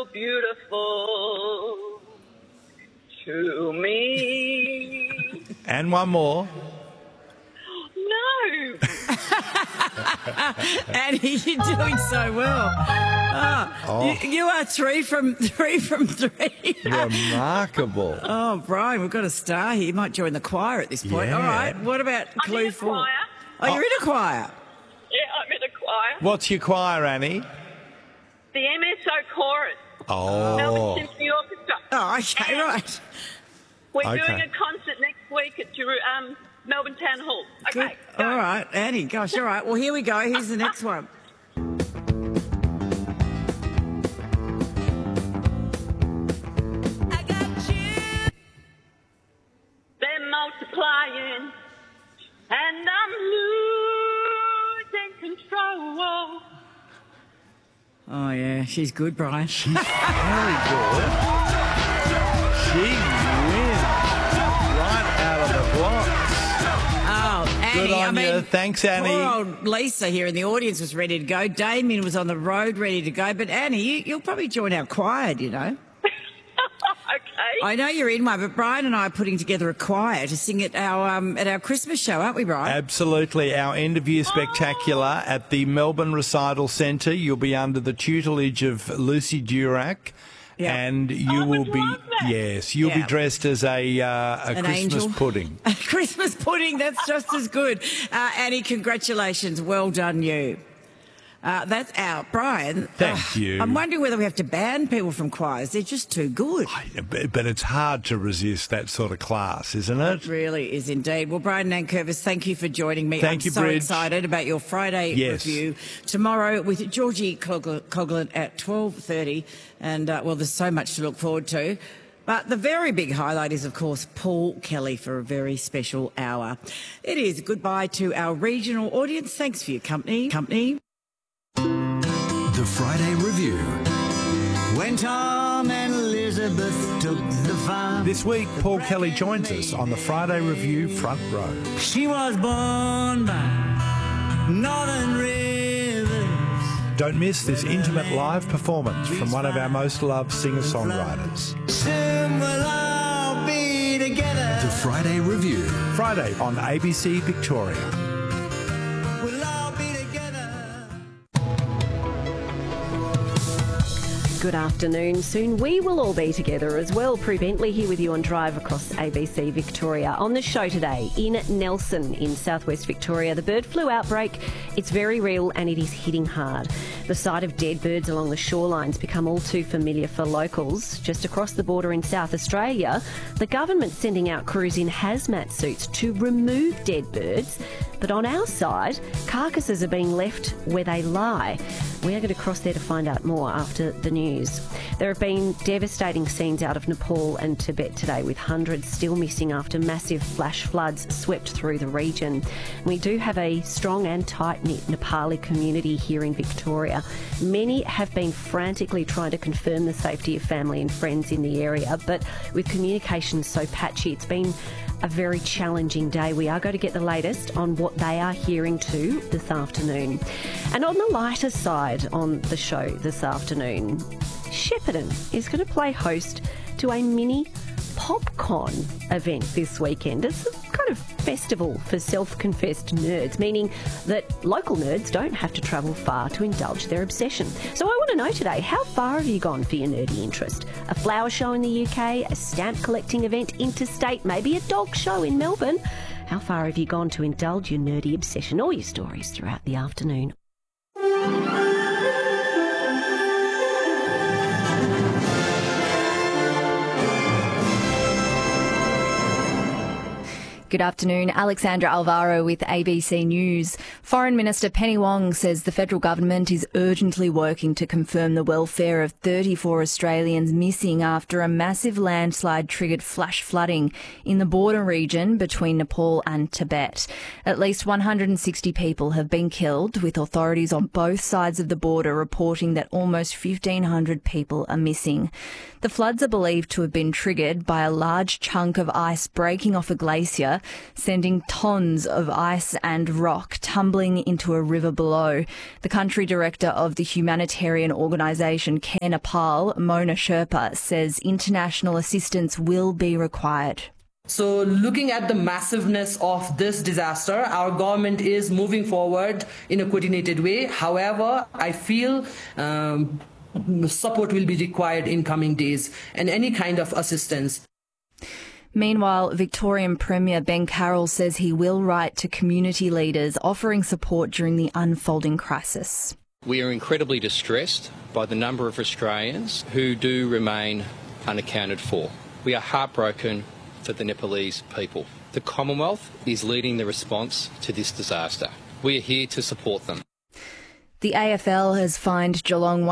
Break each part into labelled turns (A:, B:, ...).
A: so beautiful to me.
B: And one more.
A: No.
C: Annie, you're doing so well. You are three from three.
B: Remarkable.
C: Oh, Brian, we've got a star here. You might join the choir at this point.
B: Yeah.
C: All right. What about
A: I'm
C: clue
A: in a
C: 4?
A: choir.
C: Oh, you're in a choir.
A: Yeah, I'm in a choir.
B: What's your choir, Annie?
A: The MSO Chorus.
B: Oh.
A: Melbourne Symphony Orchestra.
C: Oh, okay, right.
A: We're
B: Okay.
A: doing a concert next week at Melbourne Town Hall.
C: Good.
A: Okay, go.
C: All right, Annie. Gosh, all right. Well, here we go. Here's the next one.
A: They're multiplying, and I'm losing control.
C: Oh, yeah. She's good, Brian.
B: Very good. She wins right out of the blocks.
C: Oh, Annie,
B: Good on you. Thanks, Annie.
C: Poor old Lisa here in the audience was ready to go. Damien was on the road ready to go. But, Annie, you'll probably join our choir, you know.
A: Okay.
C: I know you're in one, but Brian and I are putting together a choir to sing at our Christmas show, aren't we, Brian?
B: Absolutely. Our end of year spectacular at the Melbourne Recital Centre. You'll be under the tutelage of Lucy Durack.
C: Yeah.
B: And you will be,
A: love that.
B: yes, you'll be
C: Yeah.
B: dressed as a
C: An
B: Christmas
C: angel.
B: pudding.
C: A Christmas pudding, that's just as good. Annie, congratulations. Well done, you. That's out. Brian.
B: Thank you.
C: I'm wondering whether we have to ban people from choirs. They're just too good.
B: But it's hard to resist that sort of class, isn't it?
C: It really is indeed. Well, Brian Nankervis, thank you for joining me.
B: Thank you,
C: I'm so
B: Bridge.
C: excited about your Friday
B: Yes.
C: review tomorrow with Georgie Coughlin at 12:30. And, well, there's so much to look forward to. But the very big highlight is, of course, Paul Kelly for a very special hour. It is goodbye to our regional audience. Thanks for your company.
D: The Friday Review.
E: When Tom and Elizabeth took the farm,
B: This week, Paul Kelly joins us on the Friday Review Front Row.
E: she was born by Northern Rivers.
B: Don't miss this intimate live performance from one of our most loved singer-songwriters.
E: Soon we'll all be together.
D: The Friday Review.
B: Friday on ABC Victoria.
E: We'll all be together.
F: Good afternoon. Soon we will all be together as well. Prue Bentley here with you on Drive across ABC Victoria. On the show today, in Nelson in southwest Victoria, the bird flu outbreak, it's very real and it is hitting hard. The sight of dead birds along the shoreline's become all too familiar for locals. Just across the border in South Australia, the government's sending out crews in hazmat suits to remove dead birds. But on our side, carcasses are being left where they lie. We are going to cross there to find out more after the news. There have been devastating scenes out of Nepal and Tibet today, with hundreds still missing after massive flash floods swept through the region. We do have a strong and tight-knit Nepali community here in Victoria. Many have been frantically trying to confirm the safety of family and friends in the area, but with communications so patchy, it's been a very challenging day. We are going to get the latest on what they are hearing too this afternoon. And on the lighter side on the show this afternoon, Shepparton is going to play host to a mini PopCon event this weekend. It's a kind of festival for self-confessed nerds, meaning that local nerds don't have to travel far to indulge their obsession. So I want to know today, how far have you gone for your nerdy interest? A flower show in the UK, a stamp collecting event interstate, maybe a dog show in Melbourne? How far have you gone to indulge your nerdy obsession? All your stories throughout the afternoon.
G: Good afternoon. Alexandra Alvaro with ABC News. Foreign Minister Penny Wong says the federal government is urgently working to confirm the welfare of 34 Australians missing after a massive landslide triggered flash flooding in the border region between Nepal and Tibet. At least 160 people have been killed, with authorities on both sides of the border reporting that almost 1,500 people are missing. The floods are believed to have been triggered by a large chunk of ice breaking off a glacier sending tons of ice and rock tumbling into a river below. The country director of the humanitarian organisation Care Nepal, Mona Sherpa, says international assistance will be required.
H: So looking at the massiveness of this disaster, our government is moving forward in a coordinated way. However, I feel support will be required in coming days and any kind of assistance.
G: Meanwhile, Victorian Premier Ben Carroll says he will write to community leaders offering support during the unfolding crisis.
I: We are incredibly distressed by the number of Australians who do remain unaccounted for. We are heartbroken for the Nepalese people. The Commonwealth is leading the response to this disaster. We are here to support them.
G: The AFL has fined Geelong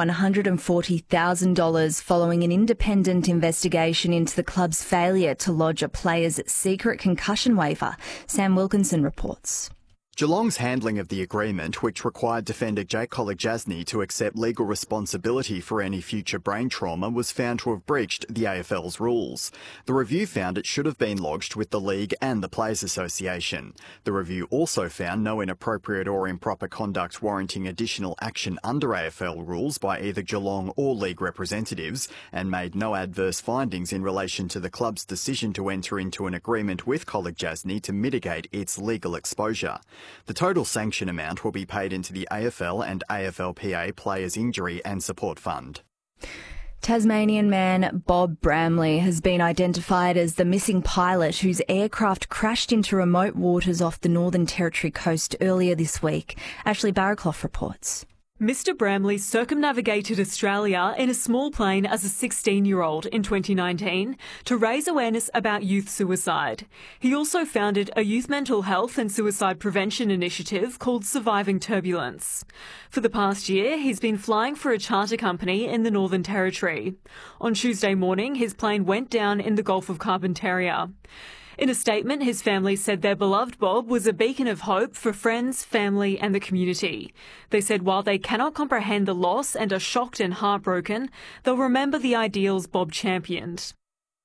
G: $140,000 following an independent investigation into the club's failure to lodge a player's secret concussion waiver. Sam Wilkinson reports.
J: Geelong's handling of the agreement, which required defender Jake Kolodjasny to accept legal responsibility for any future brain trauma, was found to have breached the AFL's rules. The review found it should have been lodged with the League and the Players Association. The review also found no inappropriate or improper conduct warranting additional action under AFL rules by either Geelong or League representatives, and made no adverse findings in relation to the club's decision to enter into an agreement with Kolodjasny to mitigate its legal exposure. The total sanction amount will be paid into the AFL and AFLPA Players Injury and Support Fund.
G: Tasmanian man Bob Bramley has been identified as the missing pilot whose aircraft crashed into remote waters off the Northern Territory coast earlier this week. Ashley Barraclough reports.
K: Mr Bramley circumnavigated Australia in a small plane as a 16-year-old in 2019 to raise awareness about youth suicide. He also founded a youth mental health and suicide prevention initiative called Surviving Turbulence. For the past year, he's been flying for a charter company in the Northern Territory. On Tuesday morning, his plane went down in the Gulf of Carpentaria. In a statement, his family said their beloved Bob was a beacon of hope for friends, family and the community. They said while they cannot comprehend the loss and are shocked and heartbroken, they'll remember the ideals Bob championed.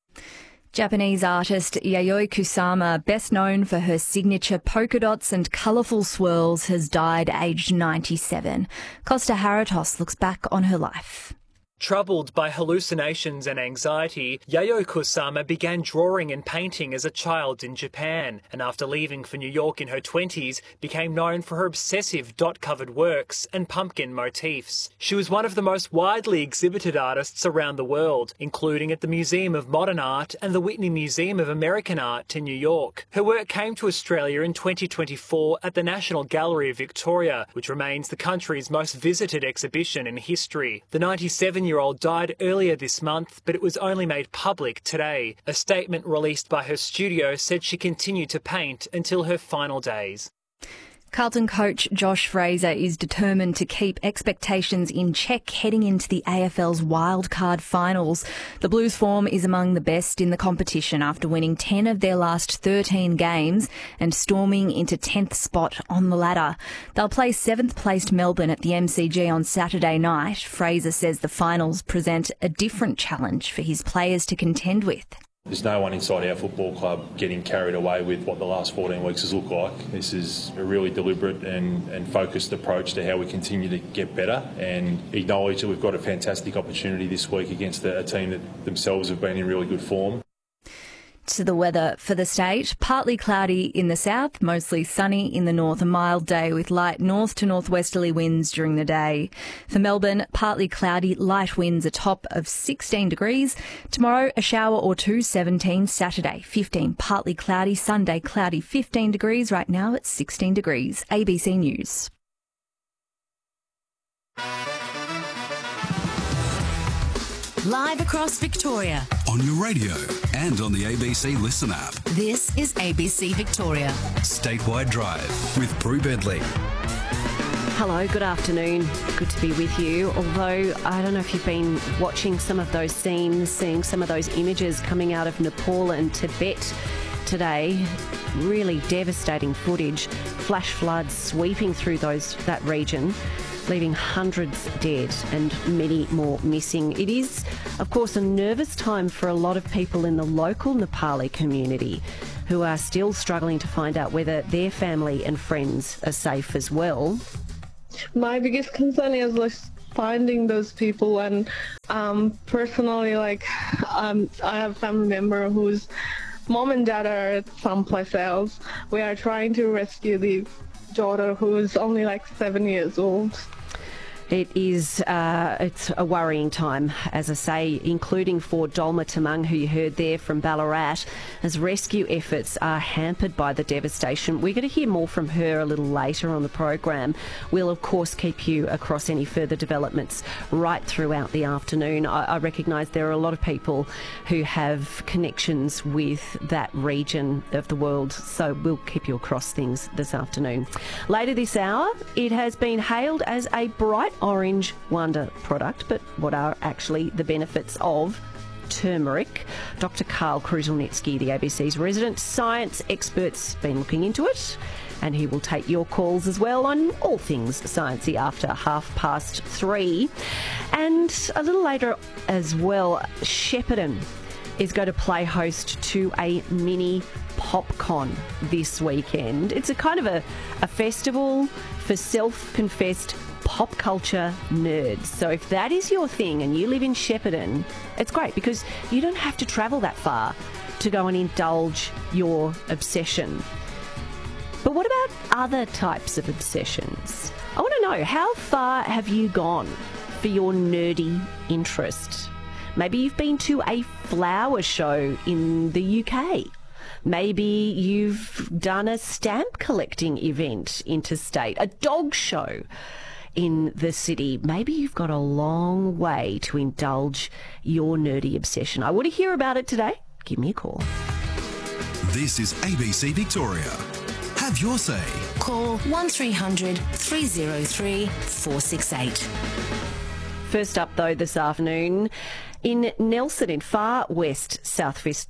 G: Japanese artist Yayoi Kusama, best known for her signature polka dots and colourful swirls, has died aged 97. Costa Haratos looks back on her life.
L: Troubled by hallucinations and anxiety, Yayoi Kusama began drawing and painting as a child in Japan, and after leaving for New York in her 20s, became known for her obsessive dot-covered works and pumpkin motifs. She was one of the most widely exhibited artists around the world, including at the Museum of Modern Art and the Whitney Museum of American Art in New York. Her work came to Australia in 2024 at the National Gallery of Victoria, which remains the country's most visited exhibition in history. The 97-year-old died earlier this month, but it was only made public today. A statement released by her studio said she continued to paint until her final days.
G: Carlton coach Josh Fraser is determined to keep expectations in check heading into the AFL's wildcard finals. The Blues' form is among the best in the competition after winning 10 of their last 13 games and storming into 10th spot on the ladder. They'll play 7th-placed Melbourne at the MCG on Saturday night. Fraser says the finals present a different challenge for his players to contend with.
M: There's no one inside our football club getting carried away with what the last 14 weeks has looked like. This is a really deliberate and focused approach to how we continue to get better and acknowledge that we've got a fantastic opportunity this week against a team that themselves have been in really good form.
G: To the weather for the state, partly cloudy in the south, mostly sunny in the north, a mild day with light north to northwesterly winds during the day. For Melbourne, partly cloudy, light winds, a top of 16 degrees. Tomorrow, a shower or two, 17. Saturday, 15, partly cloudy. Sunday, cloudy, 15 degrees. Right now, it's 16 degrees. ABC News.
N: Live across Victoria.
D: On your radio and on the ABC Listen app.
N: This is ABC Victoria.
D: Statewide Drive with Prue Bentley.
F: Hello, good afternoon. Good to be with you. Although, I don't know if you've been watching some of those scenes, seeing some of those images coming out of Nepal and Tibet today. Really devastating footage. Flash floods sweeping through that region, leaving hundreds dead and many more missing. It is, of course, a nervous time for a lot of people in the local Nepali community. who are still struggling to find out whether their family and friends are safe as well.
O: My biggest concern is finding those people, and personally, I have a family member whose mom and dad are at someplace else. We are trying to rescue the daughter who's only 7 years old.
F: It is, it's a worrying time, as I say, including for Dolma Tamung, who you heard there from Ballarat, as rescue efforts are hampered by the devastation. We're going to hear more from her a little later on the program. We'll, of course, keep you across any further developments right throughout the afternoon. I recognise there are a lot of people who have connections with that region of the world, so we'll keep you across things this afternoon. Later this hour, it has been hailed as a bright orange wonder product, but what are actually the benefits of turmeric? Dr. Karl Kruzelnitsky, the ABC's resident science expert's been looking into it, and he will take your calls as well on all things sciencey after 3:30. And a little later as well, Shepparton is going to play host to a mini PopCon this weekend. It's a kind of a festival for self-confessed pop culture nerds. So if that is your thing and you live in Shepparton, it's great because you don't have to travel that far to go and indulge your obsession. But what about other types of obsessions? I want to know, how far have you gone for your nerdy interest? Maybe you've been to a flower show in the UK. Maybe you've done a stamp collecting event interstate, a dog show in the city. Maybe you've got a long way to indulge your nerdy obsession. I want to hear about it today. Give me a call.
D: This is ABC Victoria. Have your say.
N: Call 1300 303 468.
F: First up, though, this afternoon, in Nelson, in far southwest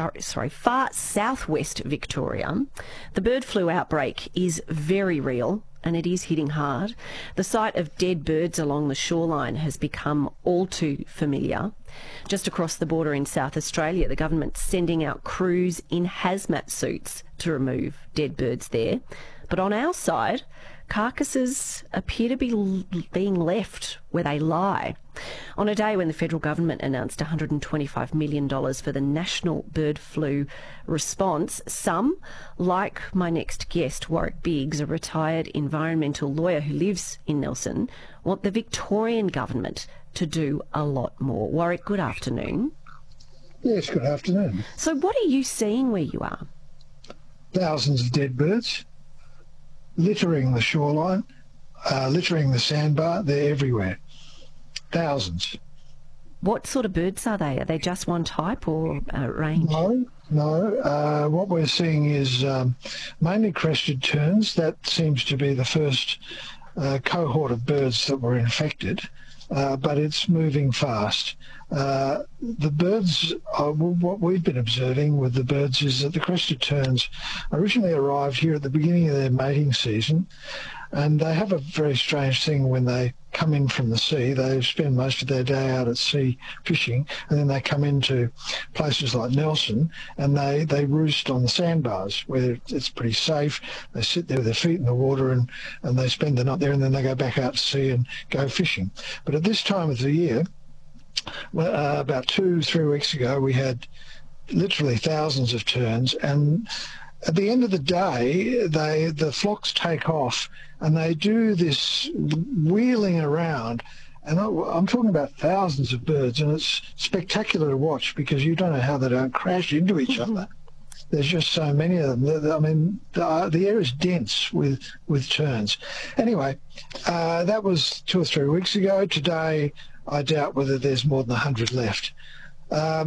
F: Victoria, the bird flu outbreak is very real and it is hitting hard. The sight of dead birds along the shoreline has become all too familiar. Just across the border in South Australia, the government's sending out crews in hazmat suits to remove dead birds there. But on our side, carcasses appear to be being left where they lie. On a day when the federal government announced $125 million for the national bird flu response, some, like my next guest, Warwick Biggs, a retired environmental lawyer who lives in Nelson, want the Victorian government to do a lot more. Warwick, good afternoon.
P: Yes, good afternoon.
F: So what are you seeing where you are?
P: Thousands of dead birds littering the shoreline, littering the sandbar. They're everywhere. Thousands.
F: What sort of birds are they? Are they just one type or range?
P: No. What we're seeing is mainly crested terns. That seems to be the first cohort of birds that were infected, but it's moving fast. The birds, what we've been observing with the birds is that the crested terns originally arrived here at the beginning of their mating season, and they have a very strange thing when they come in from the sea. They spend most of their day out at sea fishing, and then they come into places like Nelson and they roost on the sandbars where it's pretty safe. They sit there with their feet in the water and they spend the night there, and then they go back out to sea and go fishing. But at this time of the year, about 2-3 weeks ago, we had literally thousands of terns, and at the end of the day, the flocks take off and they do this wheeling around, and I'm talking about thousands of birds, and it's spectacular to watch because you don't know how they don't crash into each other. There's just so many of them. I mean, the air is dense with terns. Anyway, that was 2 or 3 weeks ago. Today, I doubt whether there's more than 100 left.
F: Are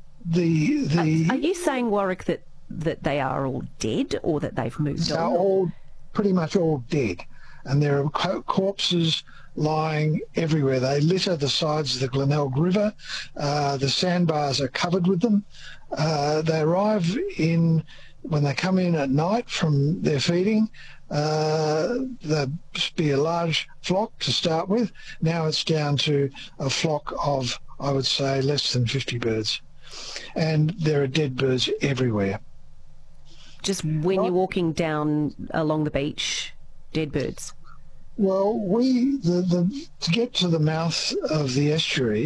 F: you saying, Warwick, that they are all dead or that they've moved on?
P: They're all pretty much all dead, and there are corpses lying everywhere. They litter the sides of the Glenelg River. The sandbars are covered with them. They arrive when they come in at night from their feeding. There'd be a large flock to start with. Now it's down to a flock of, I would say, less than 50 birds. And there are dead birds everywhere.
F: just when you're walking down along the beach, dead birds?
P: Well, to get to the mouth of the estuary,